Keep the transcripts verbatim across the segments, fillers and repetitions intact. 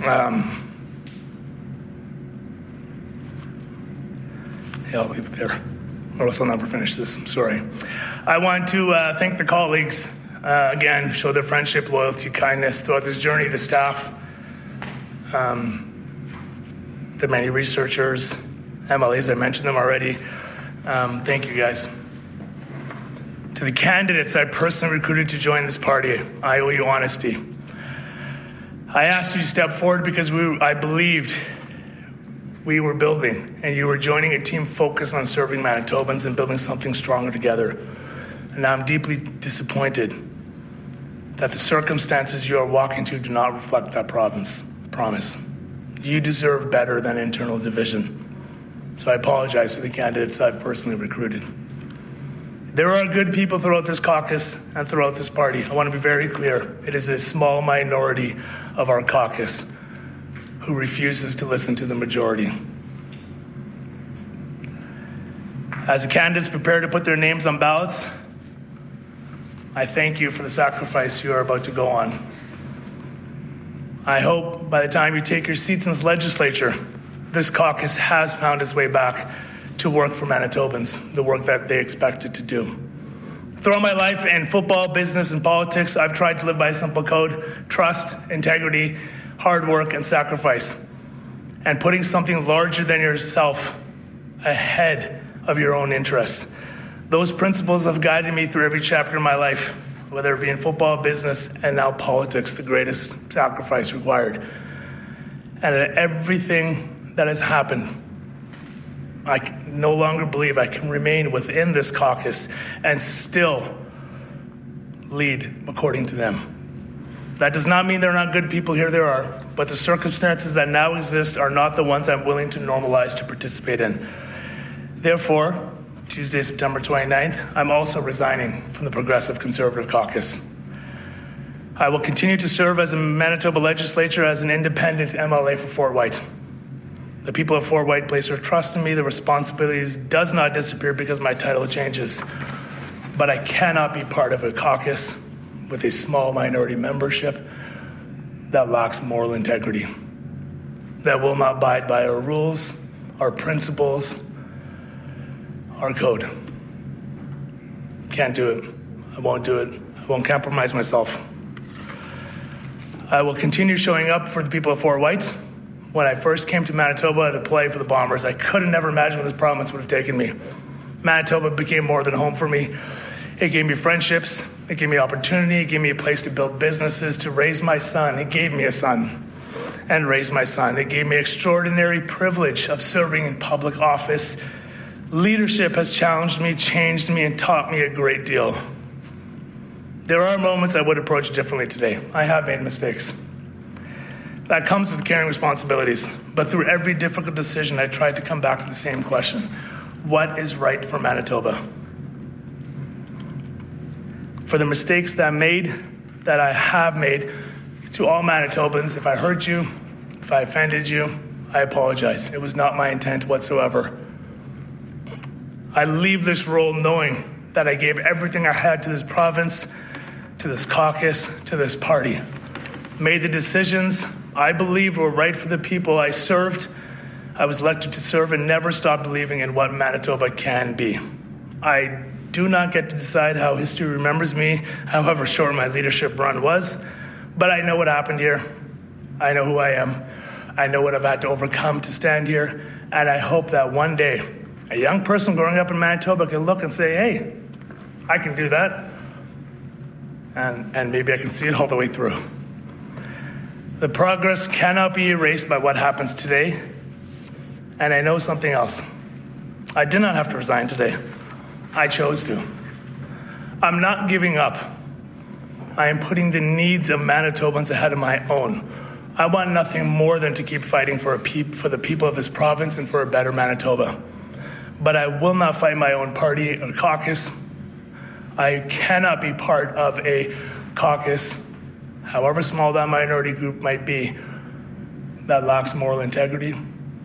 Um, yeah, I'll leave it there, or else I'll never finish this. I'm sorry. I want to uh, thank the colleagues, uh, again, show their friendship, loyalty, kindness throughout this journey, the staff, um, the many researchers, M L As, I mentioned them already. Um, thank you, guys. To the candidates I personally recruited to join this party, I owe you honesty. I asked you to step forward because we, I believed we were building, and you were joining a team focused on serving Manitobans and building something stronger together. And now I'm deeply disappointed that the circumstances you are walking to do not reflect that province, promise. You deserve better than internal division. So I apologize to the candidates I've personally recruited. There are good people throughout this caucus and throughout this party. I want to be very clear. It is a small minority of our caucus who refuses to listen to the majority. As the candidates prepare to put their names on ballots, I thank you for the sacrifice you are about to go on. I hope by the time you take your seats in this legislature, this caucus has found its way back to work for Manitobans, the work that they expected to do. Throughout my life in football, business, and politics, I've tried to live by a simple code: trust, integrity, hard work, and sacrifice, and putting something larger than yourself ahead of your own interests. Those principles have guided me through every chapter of my life, whether it be in football, business, and now politics, the greatest sacrifice required. And at everything that has happened, I no longer believe I can remain within this caucus and still lead according to them. That does not mean there are not good people here, there are, but the circumstances that now exist are not the ones I'm willing to normalize to participate in. Therefore, Tuesday, September twenty-ninth, I'm also resigning from the Progressive Conservative Caucus. I will continue to serve as a Manitoba legislature as an independent M L A for Fort White. The people of Fort White place their trust in me. The responsibilities does not disappear because my title changes. But I cannot be part of a caucus with a small minority membership that lacks moral integrity, that will not abide by our rules, our principles, our code. Can't do it. I won't do it. I won't compromise myself. I will continue showing up for the people of Fort White. When I first came to Manitoba to play for the Bombers, I could have never imagined where this province would have taken me. Manitoba became more than home for me. It gave me friendships. It gave me opportunity. It gave me a place to build businesses, to raise my son. It gave me a son and raise my son. It gave me extraordinary privilege of serving in public office. Leadership has challenged me, changed me, and taught me a great deal. There are moments I would approach differently today. I have made mistakes. That comes with carrying responsibilities. But through every difficult decision, I tried to come back to the same question: what is right for Manitoba? For the mistakes that I made, that I have made, to all Manitobans, if I hurt you, if I offended you, I apologize. It was not my intent whatsoever. I leave this role knowing that I gave everything I had to this province, to this caucus, to this party. Made the decisions I believed were right for the people I served. I was elected to serve and never stopped believing in what Manitoba can be. I do not get to decide how history remembers me, however short my leadership run was, but I know what happened here. I know who I am. I know what I've had to overcome to stand here, and I hope that one day a young person growing up in Manitoba can look and say, hey, I can do that, and, and maybe I can see it all the way through. The progress cannot be erased by what happens today. And I know something else. I did not have to resign today. I chose to. I'm not giving up. I am putting the needs of Manitobans ahead of my own. I want nothing more than to keep fighting for, a peop- for the people of this province and for a better Manitoba. But I will not fight my own party or caucus. I cannot be part of a caucus, however small that minority group might be, that lacks moral integrity,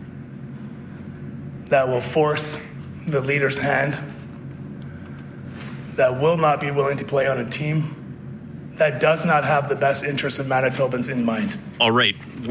that will force the leader's hand, that will not be willing to play on a team, that does not have the best interests of Manitobans in mind. All right.